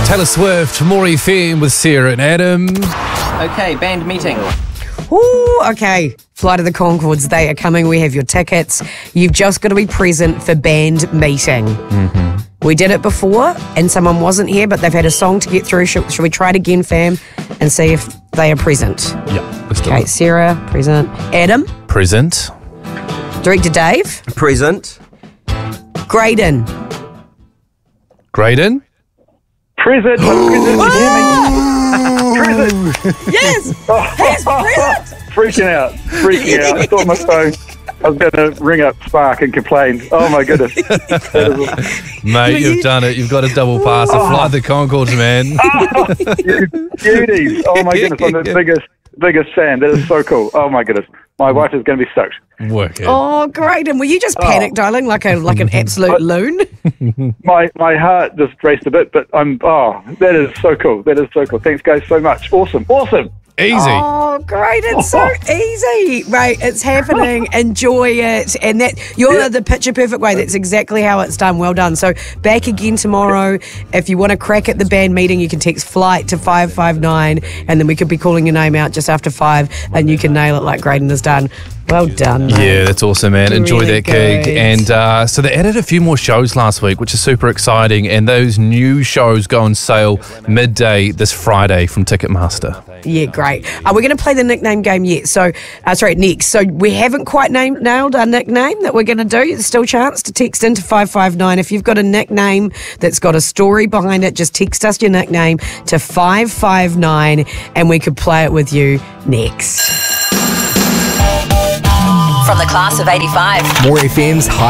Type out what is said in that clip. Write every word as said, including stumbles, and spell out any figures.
Taylor Swift, More F M with Sarah and Adam. Okay, band meeting. Ooh, okay. Flight of the Conchords, they are coming. We have your tickets. You've just got to be present for band meeting. Mm-hmm. We did it before and someone wasn't here, but they've had a song to get through. Should, should we try it again, fam, and see if they are present? Yeah, let's do Okay, it. Sarah, present. Adam, Present. Director Dave, Present. Graydon. Graydon. Present. Present. Present. Yes, he's present. Freaking out. Freaking out. I thought my phone, I was going to ring up Spark and complain. Oh, my goodness. Mate, you've done it. You've got a double pass. A Flight of the Conchords, man. You beauties. Oh, my goodness. I'm the biggest, biggest fan. That is so cool. Oh, my goodness. My wife is going to be stoked. Work it. Oh, Graydon, were you just panic dialing like a like an absolute loon? My my heart just raced a bit, but I'm, oh, that is so cool. That is so cool. Thanks, guys, so much. Awesome. Awesome. Easy. Oh, great. It's so easy. Right, it's happening. Enjoy it. And that you're Yeah. the picture perfect way. That's exactly how it's done. Well done. So back again tomorrow. If you want to crack at the band meeting, you can text FLIGHT to five five nine and then we could be calling your name out just after five and you can nail it like Graydon has done. Well done, mate. Yeah, that's awesome, man. Enjoy Really that gig. good. And uh, so they added a few more shows last week, which is super exciting. And those new shows go on sale midday this Friday from Ticketmaster. Yeah, great. Uh, we're going to play the nickname game yet. So, uh, sorry, next. So we haven't quite named, nailed our nickname that we're going to do. There's still a chance to text into five five nine. If you've got a nickname that's got a story behind it, just text us your nickname to five five nine and we could play it with you next. From the class of eighty-five. More F M's high